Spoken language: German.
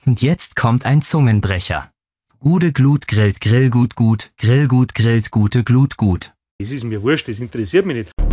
Und jetzt kommt ein Zungenbrecher. Gude Glut grillt Grillgut gut, Grillgut grillt gute Glut gut. Das ist mir wurscht, das interessiert mich nicht.